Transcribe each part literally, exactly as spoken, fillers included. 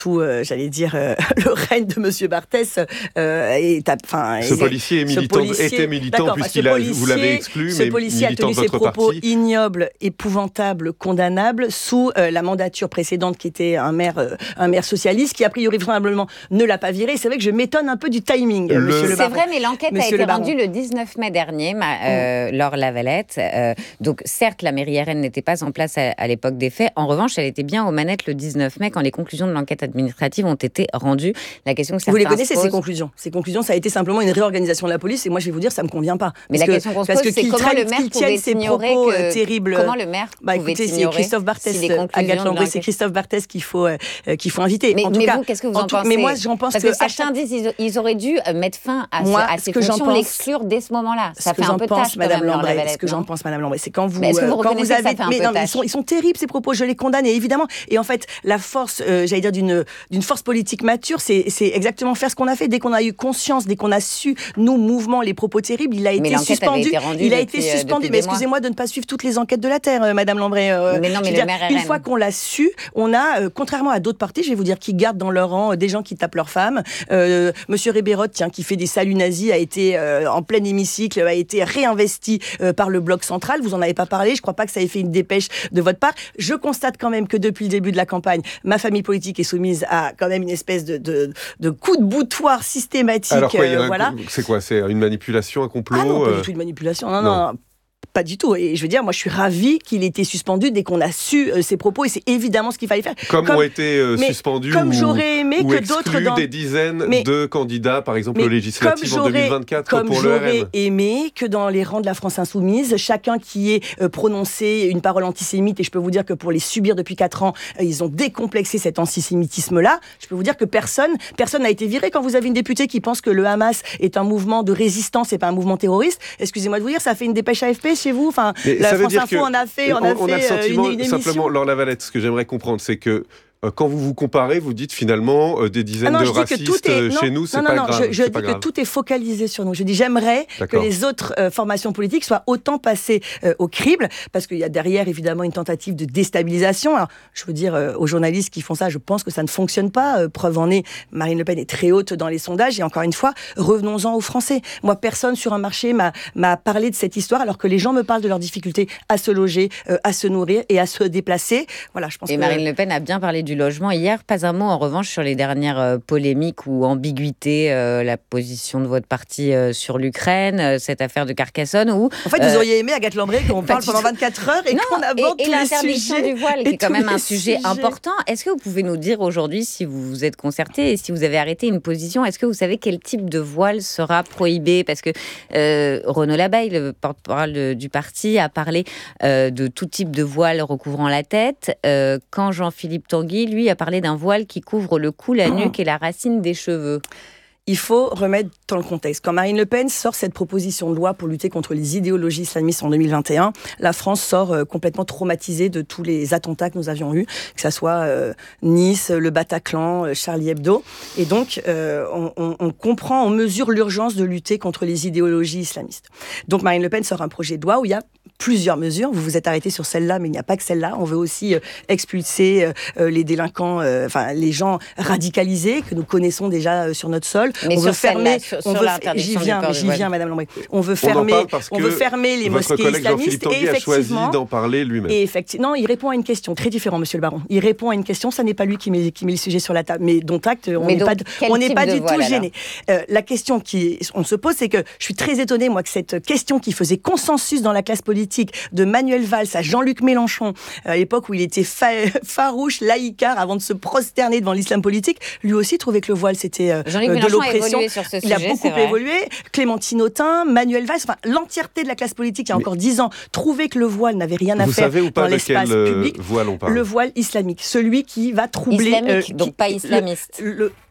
Tout, euh, j'allais dire, euh, le règne de Monsieur Barthès euh, est, enfin, ce policier est militant, policier, était militant puisqu'il a, vous l'avez exclu, ce mais policier militant a tenu de votre ses propos parti. ignobles, épouvantables, condamnables sous euh, la mandature précédente qui était un maire, euh, un maire socialiste qui a priori vraisemblablement ne l'a pas viré. C'est vrai que je m'étonne un peu du timing, le... Monsieur le Baron. C'est vrai, mais l'enquête Monsieur a été le rendue le dix-neuf mai dernier, ma, euh, mmh. Laure Lavalette. Euh, donc certes, la mairie R N n'était pas en place à, à l'époque des faits. En revanche, elle était bien aux manettes le dix-neuf mai quand les conclusions de l'enquête administrative ont été rendues. La question que vous les connaissez, pose... ces conclusions. Ces conclusions, ça a été simplement une réorganisation de la police. Et moi, je vais vous dire, ça me convient pas. Mais la que, question qu'on se pose, c'est comment le maire pouvait ignorer que... terribles. Comment le maire bah, pouvait écoutez, ignorer c'est Christophe Barthès, si Agathe Lambré, c'est Christophe Barthès qu'il faut, euh, qu'il faut inviter. Mais, en tout mais cas, vous, qu'est-ce que vous en, en pensez? Mais moi, j'en pense Parce que, que certains chaque... disent ils auraient dû mettre fin à, moi, ce, à ces fonctions, pense... l'exclure dès ce moment-là. Ça fait un peu tâche, Madame Lambré. Ce que j'en pense, Madame Lambré, c'est quand vous, est-ce que vous quand vous avez, mais non, ils sont, ils sont terribles ces propos. Je les condamne évidemment. Et en fait, la force, j'allais dire d'une d'une force politique mature, c'est c'est exactement faire ce qu'on a fait dès qu'on a eu conscience, dès qu'on a su nous mouvement les propos terribles. Il a été suspendu. Il a été suspendu. Mais excusez-moi de ne pas suivre toutes les enquêtes de la terre, Madame Lambré. Mais non, mais le maire une fois qu'on l'a su, on a, contrairement à d'autres partis, je vais vous dire, qui gardent dans leur rang des gens qui tapent leurs femmes. Euh, Monsieur Ribérot, tiens, qui fait des saluts nazis, a été euh, en plein hémicycle, a été réinvesti euh, par le bloc central. Vous en avez pas parlé. Je crois pas que ça ait fait une dépêche de votre part. Je constate quand même que depuis le début de la campagne, ma famille politique est soumise à quand même une espèce de, de, de coup de boutoir systématique. Alors quoi, il y a euh, voilà. C'est quoi? C'est une manipulation, un complot? Ah non, pas euh... du tout une manipulation. Non, non. non. Pas du tout. Et je veux dire, moi, je suis ravie qu'il ait été suspendu dès qu'on a su euh, ses propos. Et c'est évidemment ce qu'il fallait faire. Comme, comme ont été euh, suspendus comme ou, j'aurais aimé ou que d'autres dans... des dizaines mais, de candidats, par exemple, aux législatives en deux mille vingt-quatre comme pour le R N. J'aurais aimé que dans les rangs de la France insoumise, chacun qui ait euh, prononcé une parole antisémite, et je peux vous dire que pour les subir depuis quatre ans, euh, ils ont décomplexé cet antisémitisme-là. Je peux vous dire que personne personne n'a été viré. Quand vous avez une députée qui pense que le Hamas est un mouvement de résistance et pas un mouvement terroriste, excusez-moi de vous dire, ça fait une dépêche A F P chez vous. Enfin, mais la ça France veut dire Info que on a fait, on a on, fait on a le sentiment, une, une émission. Simplement, Laure Lavalette, ce que j'aimerais comprendre, c'est que quand vous vous comparez, vous dites finalement euh, des dizaines ah non, de je racistes dis que tout est, chez non, nous, c'est non, pas non, grave. Je, je dis pas que grave. tout est focalisé sur nous. Je dis j'aimerais D'accord. que les autres euh, formations politiques soient autant passées euh, au crible, parce qu'il y a derrière évidemment une tentative de déstabilisation. Alors, je veux dire euh, aux journalistes qui font ça, je pense que ça ne fonctionne pas. Euh, preuve en est, Marine Le Pen est très haute dans les sondages. Et encore une fois, revenons-en aux Français. Moi, personne sur un marché m'a, m'a parlé de cette histoire, alors que les gens me parlent de leurs difficultés à se loger, euh, à se nourrir et à se déplacer. Voilà, je pense et que... Marine Le Pen a bien parlé du logement hier. Pas un mot en revanche sur les dernières euh, polémiques ou ambiguïtés, euh, la position de votre parti euh, sur l'Ukraine, euh, cette affaire de Carcassonne. Où, en fait, euh, vous auriez aimé, Agathe Lambré, qu'on parle pendant vingt-quatre heures et non, qu'on aborde et, et tous les l'interdiction sujets. du voile, qui est quand même un sujet sujets. important. Est-ce que vous pouvez nous dire aujourd'hui, si vous vous êtes concerté et si vous avez arrêté une position, est-ce que vous savez quel type de voile sera prohibé? Parce que euh, Renaud Labaille, le porte-parole du parti, a parlé euh, de tout type de voile recouvrant la tête, euh, quand Jean-Philippe Tanguy, lui, a parlé d'un voile qui couvre le cou, la nuque et la racine des cheveux. Il faut remettre dans le contexte. Quand Marine Le Pen sort cette proposition de loi pour lutter contre les idéologies islamistes en deux mille vingt et un, la France sort euh, complètement traumatisée de tous les attentats que nous avions eus, que ça soit euh, Nice, le Bataclan, euh, Charlie Hebdo. Et donc, euh, on, on, on comprend, on mesure l'urgence de lutter contre les idéologies islamistes. Donc, Marine Le Pen sort un projet de loi où il y a plusieurs mesures. Vous vous êtes arrêté sur celle-là, mais il n'y a pas que celle-là. On veut aussi euh, expulser euh, les délinquants, euh, enfin les gens radicalisés que nous connaissons déjà euh, sur notre sol. Mais on sur veut fermer, sur, on sur veut, l'interdiction j'y viens, du j'y viens, Madame Lambré. On veut on fermer, on veut fermer les votre mosquées collègue islamistes. Jean-Philippe Tanguy et a choisi d'en parler lui-même. Et effectivement, non, il répond à une question très différente, Monsieur le Baron. Il répond à une question. Ça n'est pas lui qui met, qui met le sujet sur la table, mais dont acte, on n'est pas, on n'est pas du voile, tout gêné. Euh, la question qui, on se pose, c'est que je suis très étonnée, moi, que cette question qui faisait consensus dans la classe politique de Manuel Valls à Jean-Luc Mélenchon, à l'époque où il était fa- farouche, laïcard, avant de se prosterner devant l'islam politique, lui aussi trouvait que le voile c'était euh, Jean-Luc de Mélenchon l'oppression. A évolué sur ce il sujet, a beaucoup évolué. Clémentine Autain, Manuel Valls, enfin l'entièreté de la classe politique, il y a encore dix ans, trouvait que le voile n'avait rien à Vous faire savez ou pas dans de l'espace quel public. Voile on parle. Le voile islamique, celui qui va troubler, islamique, euh, qui, donc pas islamiste. Le, le,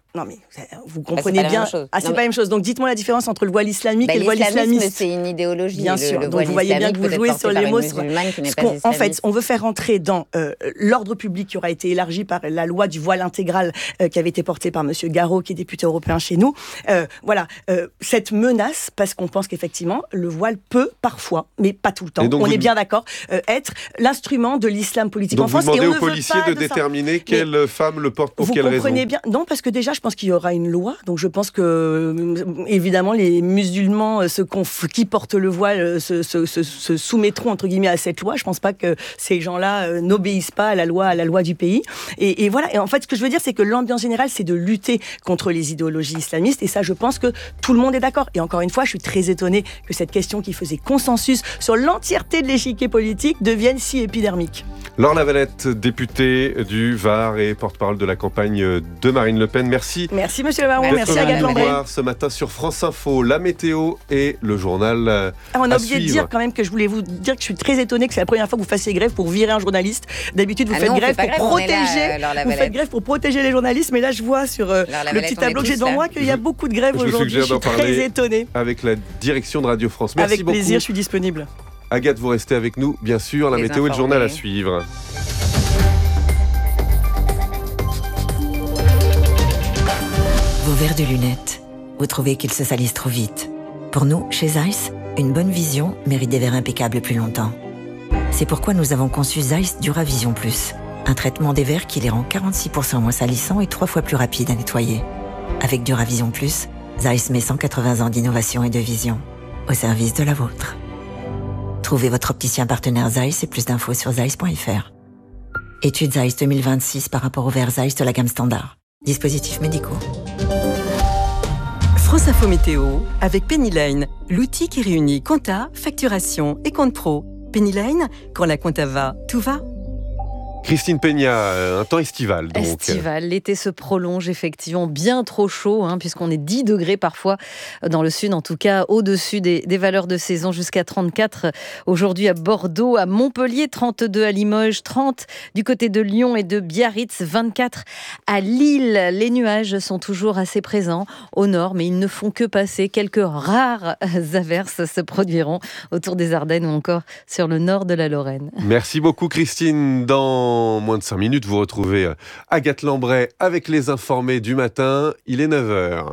Non mais vous comprenez bah, bien. Ah, c'est non, pas la même chose. Donc dites-moi la différence entre le voile islamique bah, et le voile islamiste. C'est une idéologie. Bien le, sûr. Le Donc vous voyez bien que vous jouez sur les mots. En fait, on veut faire entrer dans euh, l'ordre public qui aura été élargi par la loi du voile intégral euh, qui avait été portée par Monsieur Garot, qui est député européen chez nous. Euh, voilà, euh, cette menace, parce qu'on pense qu'effectivement le voile peut parfois, mais pas tout le temps. On vous... est bien d'accord, euh, être l'instrument de l'islam politique donc en France. Donc vous demandez et on aux policiers de, de déterminer ça. Quelle mais femme le porte pour quelle raison. Vous comprenez bien. Non, parce que déjà, je pense qu'il y aura une loi. Donc je pense que, évidemment, les musulmans ceux qui portent le voile se, se, se, se soumettront, entre guillemets, à cette loi. Je ne pense pas que ces gens-là euh, n'obéissent pas à la loi, à la loi du pays. Et, et voilà. Et en fait, ce que je veux dire, c'est que l'ambiance générale, c'est de lutter contre les idéologies islamistes. Et ça, je pense que tout le monde est d'accord. Et encore une fois, je suis très étonnée que cette question qui faisait consensus sur l'entièreté de l'échiquier politique devienne si épidermique. Laure Lavalette, députée du Var et porte-parole de la campagne de Marine Le Pen. Merci. Merci, monsieur le Baron. Merci, Agathe Lambray. Ce matin sur France Info, la météo et le journal. Euh, ah, on a oublié suivre. de dire quand même que je voulais vous dire que je suis très étonnée que c'est la première fois que vous fassiez grève pour virer un journaliste. D'habitude, vous ah faites non, grève pour grève, protéger. Là, vous faites grève pour protéger les journalistes, mais là, je vois sur euh, le petit tableau que j'ai devant moi qu'il y a beaucoup de grèves aujourd'hui. Je suis très étonnée. Avec la direction de Radio France. Merci avec beaucoup. Avec plaisir, je suis disponible. Agathe, vous restez avec nous, bien sûr. La les météo informés. Et le journal à suivre. Vos verres de lunettes, vous trouvez qu'ils se salissent trop vite. Pour nous, chez Zeiss, une bonne vision mérite des verres impeccables plus longtemps. C'est pourquoi nous avons conçu Zeiss Duravision Plus, un traitement des verres qui les rend quarante-six pour cent moins salissants et trois fois plus rapides à nettoyer. Avec Duravision Plus, Zeiss met cent quatre-vingts ans d'innovation et de vision au service de la vôtre. Trouvez votre opticien partenaire Zeiss et plus d'infos sur zeiss point f r. Étude Zeiss deux mille vingt-six par rapport aux verres Zeiss de la gamme standard. Dispositifs médicaux. France Info Météo avec Pennyline, l'outil qui réunit compta, facturation et compte pro. Pennyline, quand la compta va, tout va. Christine Peña, un temps estival. Donc. Estival, l'été se prolonge effectivement, bien trop chaud, hein, puisqu'on est dix degrés parfois dans le sud, en tout cas au-dessus des, des valeurs de saison, jusqu'à trente-quatre aujourd'hui à Bordeaux, à Montpellier, trente-deux à Limoges, trente du côté de Lyon et de Biarritz, vingt-quatre à Lille. Les nuages sont toujours assez présents au nord, mais ils ne font que passer. Quelques rares averses se produiront autour des Ardennes ou encore sur le nord de la Lorraine. Merci beaucoup Christine. Dans En moins de cinq minutes, vous retrouvez Agathe Lambray avec les informés du matin. Il est neuf heures.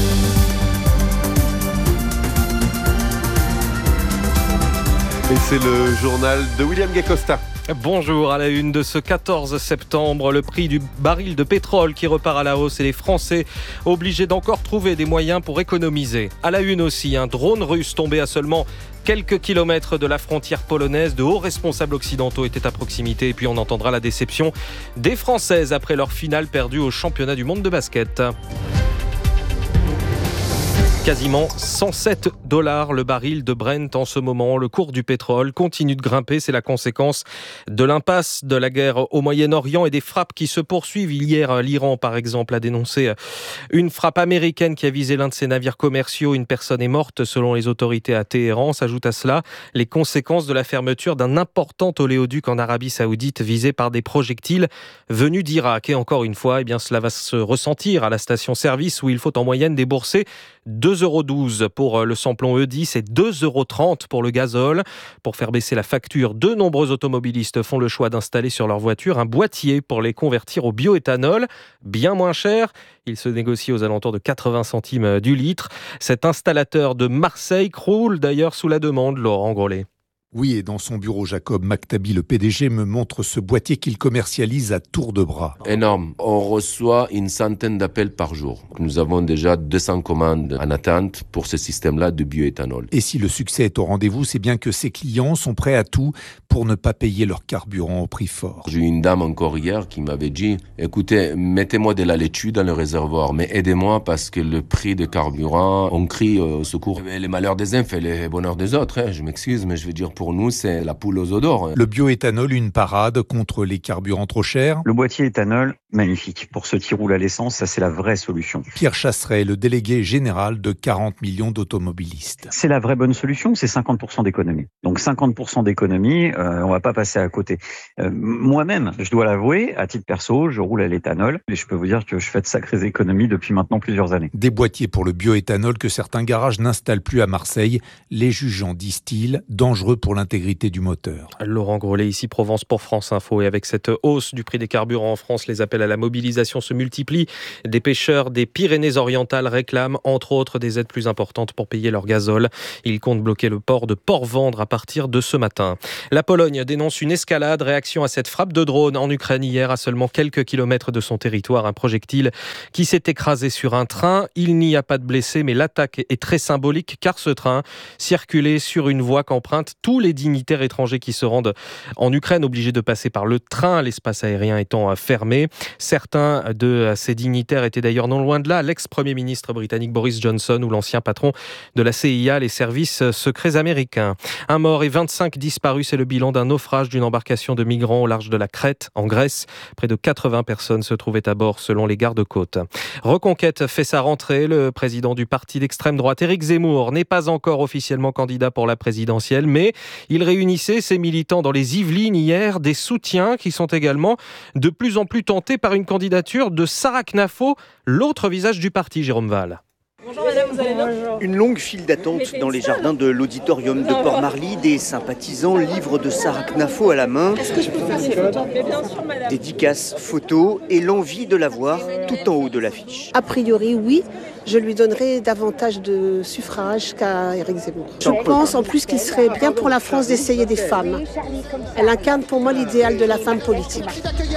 Et c'est le journal de William Gacosta. Bonjour, à la une de ce quatorze septembre, le prix du baril de pétrole qui repart à la hausse et les Français obligés d'encore trouver des moyens pour économiser. À la une aussi, un drone russe tombé à seulement quelques kilomètres de la frontière polonaise. De hauts responsables occidentaux étaient à proximité. Et puis on entendra la déception des Françaises après leur finale perdue au championnat du monde de basket. Quasiment cent sept dollars le baril de Brent en ce moment. Le cours du pétrole continue de grimper. C'est la conséquence de l'impasse de la guerre au Moyen-Orient et des frappes qui se poursuivent. Hier, l'Iran, par exemple, a dénoncé une frappe américaine qui a visé l'un de ses navires commerciaux. Une personne est morte, selon les autorités à Téhéran. S'ajoutent à cela les conséquences de la fermeture d'un important oléoduc en Arabie Saoudite visé par des projectiles venus d'Irak. Et encore une fois, eh bien, cela va se ressentir à la station-service où il faut en moyenne débourser deux euros douze pour le samplon E dix et deux euros trente pour le gazole. Pour faire baisser la facture, de nombreux automobilistes font le choix d'installer sur leur voiture un boîtier pour les convertir au bioéthanol, bien moins cher. Il se négocie aux alentours de quatre-vingts centimes du litre. Cet installateur de Marseille croule d'ailleurs sous la demande, Laurent Grollet. Oui, et dans son bureau, Jacob Maktabi, le P D G, me montre ce boîtier qu'il commercialise à tour de bras. Énorme. On reçoit une centaine d'appels par jour. Nous avons déjà deux cents commandes en attente pour ce système-là de bioéthanol. Et si le succès est au rendez-vous, c'est bien que ses clients sont prêts à tout pour ne pas payer leur carburant au prix fort. J'ai eu une dame encore hier qui m'avait dit « Écoutez, mettez-moi de la laitue dans le réservoir, mais aidez-moi parce que le prix de carburant, on crie au secours. Les malheurs des uns fait les bonheurs des autres. Hein. Je m'excuse, mais je veux dire, pour pour nous, c'est la poule aux œufs d'or. Le bioéthanol, une parade contre les carburants trop chers. Le boîtier éthanol, magnifique. Pour ceux qui roulent à l'essence, ça c'est la vraie solution. Pierre Chasseret, le délégué général de quarante millions d'automobilistes. C'est la vraie bonne solution, c'est cinquante pour cent d'économie. Donc cinquante pour cent d'économie, euh, on va pas passer à côté. Euh, moi-même, je dois l'avouer, à titre perso, je roule à l'éthanol et je peux vous dire que je fais de sacrées économies depuis maintenant plusieurs années. Des boîtiers pour le bioéthanol que certains garages n'installent plus à Marseille, les jugeant, disent-ils, dangereux pour l'intégrité du moteur. Laurent Grelet, ici Provence pour France Info. Et avec cette hausse du prix des carburants en France, les appels à la mobilisation se multiplient. Des pêcheurs des Pyrénées-Orientales réclament entre autres des aides plus importantes pour payer leur gazole. Ils comptent bloquer le port de Port-Vendre à partir de ce matin. La Pologne dénonce une escalade. Réaction à cette frappe de drone en Ukraine hier, à seulement quelques kilomètres de son territoire. Un projectile qui s'est écrasé sur un train. Il n'y a pas de blessés, mais l'attaque est très symbolique car ce train circulait sur une voie qu'empruntent tous les dignitaires étrangers qui se rendent en Ukraine, obligés de passer par le train, l'espace aérien étant fermé. Certains de ces dignitaires étaient d'ailleurs non loin de là, l'ex-premier ministre britannique Boris Johnson ou l'ancien patron de la C I A, les services secrets américains. Un mort et vingt-cinq disparus, c'est le bilan d'un naufrage d'une embarcation de migrants au large de la Crète, en Grèce. Près de quatre-vingts personnes se trouvaient à bord selon les gardes-côtes. Reconquête fait sa rentrée. Le président du parti d'extrême droite, Éric Zemmour, n'est pas encore officiellement candidat pour la présidentielle, mais il réunissait ses militants dans les Yvelines hier, des soutiens qui sont également de plus en plus tentés par une candidature de Sarah Knafo, l'autre visage du parti, Jérôme Val. Bonjour madame, vous allez bien ? Une longue file d'attente dans les jardins de l'auditorium de Port-Marly. Des sympathisants, livres de Sarah Knafo à la main. Est-ce que je peux faire ces photos ? Mais bien sûr madame. Dédicaces, photos et l'envie de la voir tout en haut de l'affiche. A priori, oui. Je lui donnerai davantage de suffrages qu'à Éric Zemmour. Je pense en plus qu'il serait bien pour la France d'essayer des femmes. Elle incarne pour moi l'idéal de la femme politique.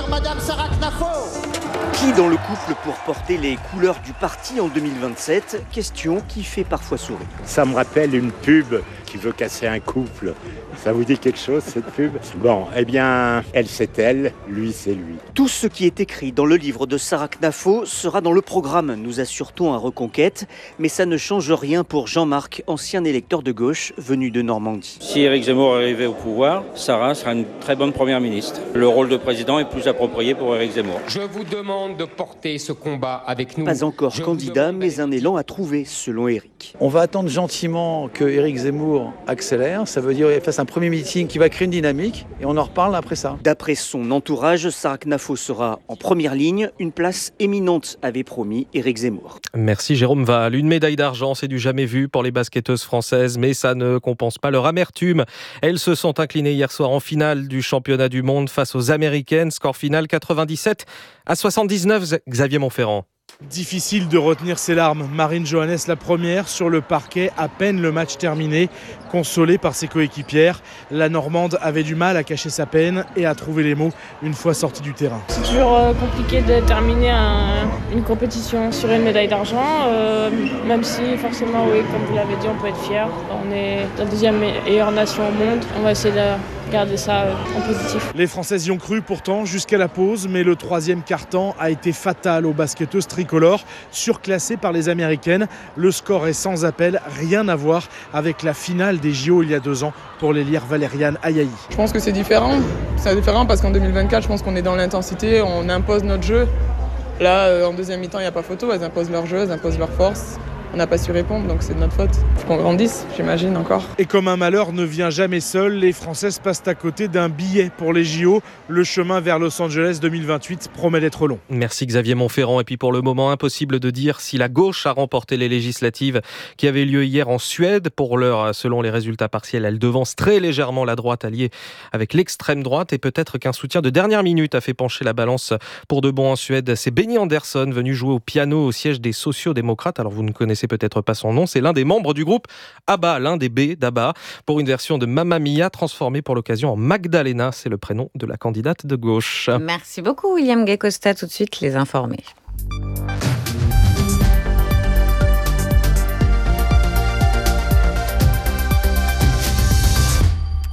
Qui dans le couple pour porter les couleurs du parti en deux mille vingt-sept ? Question qui fait parfois sourire. Ça me rappelle une pub qui veut casser un couple. Ça vous dit quelque chose, cette pub ? Bon, eh bien, elle c'est elle, lui c'est lui. Tout ce qui est écrit dans le livre de Sarah Knafo sera dans le programme, nous assure-t-on à Reconquête. Mais ça ne change rien pour Jean-Marc, ancien électeur de gauche venu de Normandie. Si Éric Zemmour arrivait au pouvoir, Sarah sera une très bonne première ministre. Le rôle de président est plus approprié pour Éric Zemmour. Je vous demande de porter ce combat avec nous. Pas encore Je candidat, mais un élan à trouver, selon Éric. On va attendre gentiment que Éric Zemmour accélère. Ça veut dire qu'il fasse un premier meeting qui va créer une dynamique et on en reparle après ça. D'après son entourage, Sarah Knafo sera en première ligne. Une place éminente avait promis Éric Zemmour. Merci Jérôme Val. Une médaille d'argent, c'est du jamais vu pour les basketteuses françaises, mais ça ne compense pas leur amertume. Elles se sont inclinées hier soir en finale du championnat du monde face aux Américaines. Score final quatre-vingt-dix-sept à soixante-dix-neuf, Xavier Montferrand. Difficile de retenir ses larmes. Marine Johannes, la première, sur le parquet, à peine le match terminé. Consolée par ses coéquipières, la Normande avait du mal à cacher sa peine et à trouver les mots une fois sortie du terrain. C'est toujours euh, compliqué de terminer un, une compétition sur une médaille d'argent, euh, même si forcément, oui, comme vous l'avez dit, on peut être fier. On est la deuxième meilleure nation au monde. On va essayer de garder ça euh, en positif. Les Françaises y ont cru pourtant jusqu'à la pause, mais le troisième quart-temps a été fatal aux basketteuses tricolores, surclassées par les Américaines. Le score est sans appel, rien à voir avec la finale des J O il y a deux ans pour l'ailière Valériane Ayayi. Je pense que c'est différent. C'est différent parce qu'en deux mille vingt-quatre, je pense qu'on est dans l'intensité, on impose notre jeu. Là, en deuxième mi-temps, il n'y a pas photo, elles imposent leur jeu, elles imposent leur force. On n'a pas su répondre, donc c'est de notre faute. Faut qu'on grandisse, j'imagine encore. Et comme un malheur ne vient jamais seul, les Françaises passent à côté d'un billet pour les J O. Le chemin vers Los Angeles deux mille vingt-huit promet d'être long. Merci Xavier Montferrand. Et puis pour le moment, impossible de dire si la gauche a remporté les législatives qui avaient lieu hier en Suède. Pour l'heure, selon les résultats partiels, elle devance très légèrement la droite alliée avec l'extrême droite. Et peut-être qu'un soutien de dernière minute a fait pencher la balance pour de bon en Suède. C'est Benny Andersson, venu jouer au piano au siège des sociaux-démocrates. Alors vous ne connaissez peut-être pas son nom, c'est l'un des membres du groupe ABBA, l'un des B d'ABBA, pour une version de Mamma Mia transformée pour l'occasion en Magdalena, c'est le prénom de la candidate de gauche. Merci beaucoup William Gay-Costa, tout de suite les informés.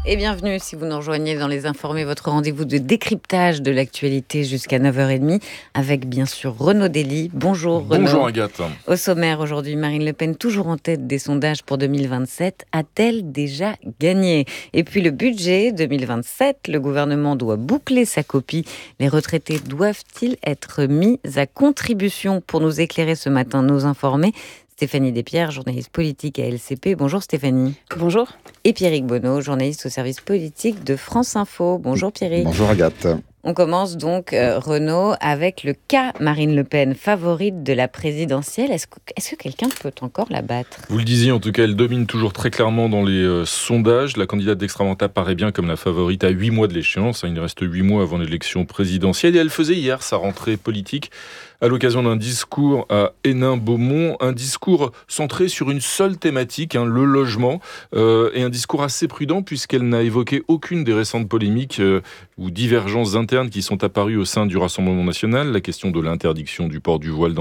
Et bienvenue si vous nous rejoignez dans Les Informés, votre rendez-vous de décryptage de l'actualité jusqu'à neuf heures trente avec bien sûr Renaud Dely. Bonjour Renaud. Bonjour Agathe. Au sommaire aujourd'hui, Marine Le Pen toujours en tête des sondages pour deux mille vingt-sept. A-t-elle déjà gagné ? Et puis le budget deux mille vingt-sept, le gouvernement doit boucler sa copie. Les retraités doivent-ils être mis à contribution ? Pour nous éclairer ce matin, nos informés, Stéphanie Despierres, journaliste politique à L C P. Bonjour Stéphanie. Bonjour. Et Pierrick Bonneau, journaliste au service politique de France Info. Bonjour Pierrick. Bonjour Agathe. On commence donc, euh, Renaud, avec le cas Marine Le Pen, favorite de la présidentielle. Est-ce que, est-ce que quelqu'un peut encore la battre ? Vous le disiez, en tout cas, elle domine toujours très clairement dans les euh, sondages. La candidate d'extrême droite paraît bien comme la favorite à huit mois de l'échéance. Il reste huit mois avant l'élection présidentielle. Et elle faisait hier sa rentrée politique à l'occasion d'un discours à Hénin-Beaumont, un discours centré sur une seule thématique, hein, le logement, euh, et un discours assez prudent puisqu'elle n'a évoqué aucune des récentes polémiques euh, ou divergences internes qui sont apparues au sein du Rassemblement national, la question de l'interdiction du port du voile dans